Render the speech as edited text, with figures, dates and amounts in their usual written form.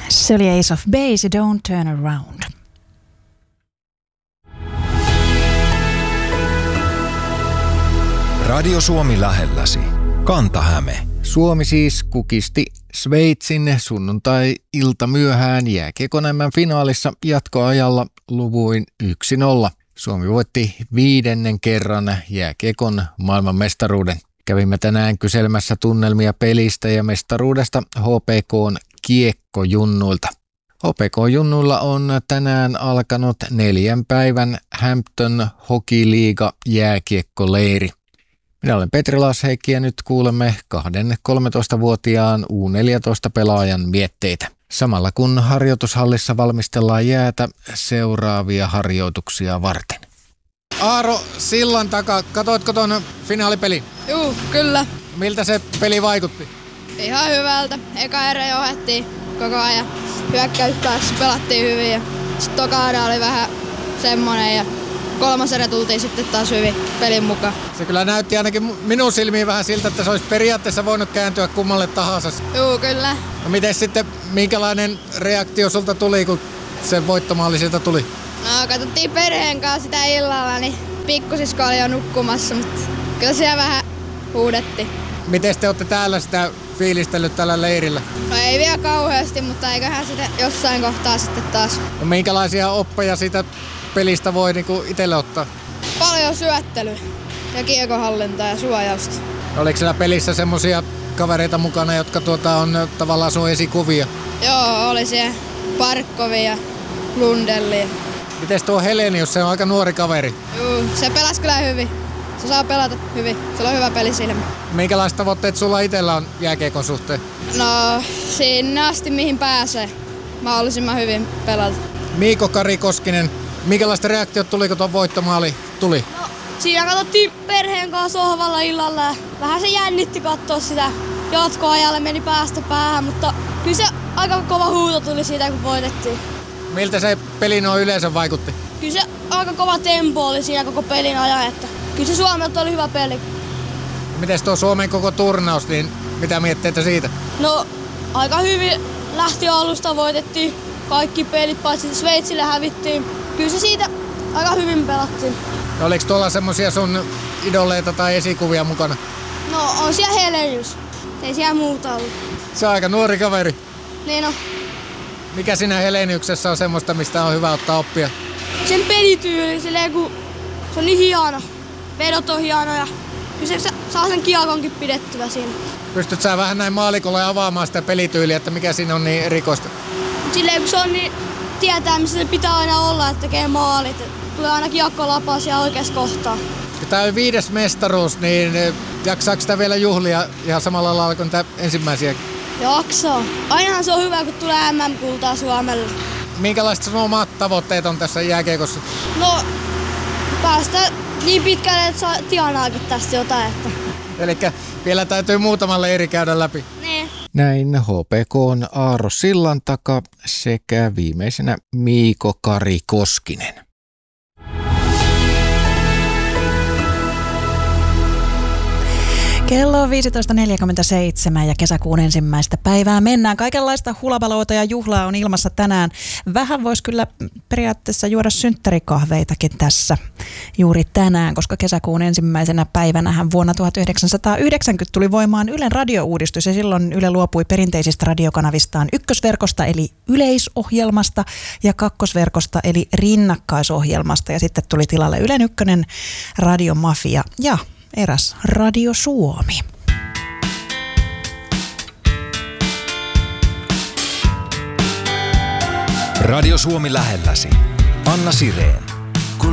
Se oli Ace of Base, Don't Turn Around. Radio Suomi lähelläsi. Kanta-Häme. Suomi siis kukisti Sveitsin sunnuntai-ilta myöhään jääkiekon finaalissa jatkoajalla luvuin 1-0. Suomi voitti 5. kerran jääkiekon maailmanmestaruuden. Kävimme tänään kyselemässä tunnelmia pelistä ja mestaruudesta HPK:n kiekkojunnuilta. HPK-junnuilla on tänään alkanut 4 päivän Hampton Hockey Liiga jääkiekkoleiri. Minä olen Petri Laasheikki ja nyt kuulemme 2 13-vuotiaan U14-pelaajan mietteitä. Samalla kun harjoitushallissa valmistellaan jäätä seuraavia harjoituksia varten. Aaro sillan takaa, katoitko tuon finaalipelin? Juu, kyllä. Miltä se peli vaikutti? Ihan hyvältä. Eka erä johdettiin koko ajan. Hyökkäyspäässä pelattiin hyvin ja sitten toka erä oli vähän semmonen ja 3. erä tultiin sitten taas hyvin pelin mukaan. Se kyllä näytti ainakin minun silmiin vähän siltä, että se olisi periaatteessa voinut kääntyä kummalle tahansa. Juu, kyllä. No miten sitten, minkälainen reaktio sulta tuli, kun se voittomaali sieltä tuli? No, katsottiin perheen kanssa sitä illalla, niin pikkusisko oli jo nukkumassa, mutta kyllä siellä vähän huudettiin. Miten te olette täällä sitä fiilistellyt tällä leirillä? No ei vielä kauheasti, mutta eiköhän sitä jossain kohtaa sitten taas. No minkälaisia oppeja siitä pelistä voi itselle ottaa? Paljon syöttelyä ja kiekohallintaa ja suojausta. Oliko siellä pelissä semmosia kavereita mukana, jotka on tavallaan sun esikuvia? Joo, oli siellä Parkkovi ja Lundelli. Mites tuo Helenius, se on aika nuori kaveri? Juu, se pelasi kyllä hyvin. Se saa pelata hyvin. Se on hyvä pelisilmä. Minkälaiset tavoitteet sulla itsellä on jääkiekon suhteen? No, sinne asti mihin pääsee. Mahdollisimman hyvin pelata. Miiko Kari Koskinen, minkälaiset reaktiot tuli, kun tuon voittomaali tuli? No, siinä katsottiin perheen kanssa sohvalla illalla ja vähän se jännitti katsoa sitä. Jatkoajalle meni päästä päähän, mutta kyllä se aika kova huuto tuli siitä, kun voitettiin. Miltä se peli noin yleensä vaikutti? Kyllä se aika kova tempo oli siinä koko pelin ajan, että kyllä se Suomelta oli hyvä peli. Mites tuo Suomen koko turnaus, niin mitä mietteitä siitä? No, aika hyvin lähti alusta, voitettiin kaikki pelit, paitsi Sveitsille hävittiin. Kyllä se siitä aika hyvin pelattiin. No, oliko tuolla semmosia sun idoleita tai esikuvia mukana? No, on siellä Helenius. Ei siellä muuta ollut. Se on aika nuori kaveri. Niin on. Mikä siinä Heleniuksessa on semmoista, mistä on hyvä ottaa oppia? Sen pelityyli, silleen kun se on niin hieno. Vedot on hienoja. Kyllä se saa sen kiekonkin pidettyä siinä. Pystyt sä vähän näin maalikolle avaamaan sitä pelityyliä, että mikä siinä on niin erikoista? Silleen kun se on niin, tietää missä se pitää aina olla, että tekee maalit. Tulee aina kiekko lapaa siellä oikeassa kohtaa. Tämä on 5. mestaruus, niin jaksaako sitä vielä juhlia ihan samalla lailla kuin tämä ensimmäisiä? Jaksaa. Ainahan se on hyvä, kun tulee MM-kultaa Suomelle. Minkälaiset sun omat tavoitteet on tässä jääkiekossa? No, päästä niin pitkälle, että saa tienaakin tästä jotain. Että. Elikkä vielä täytyy muutamalle eri käydä läpi. Niin. Näin HPK:n Aaro Sillantaka sekä viimeisenä Miiko Kari Koskinen. Kello on 15.47 ja kesäkuun 1. päivää mennään. Kaikenlaista hulabaloita ja juhlaa on ilmassa tänään. Vähän voisi kyllä periaatteessa juoda synttärikahveitakin tässä juuri tänään, koska kesäkuun 1. päivänähän vuonna 1990 tuli voimaan Ylen radiouudistus ja silloin Yle luopui perinteisistä radiokanavistaan ykkösverkosta eli yleisohjelmasta ja kakkosverkosta eli rinnakkaisohjelmasta ja sitten tuli tilalle Ylen ykkönen Radiomafia ja eräs Radio Suomi. Radio Suomi lähelläsi. Anna Sireen.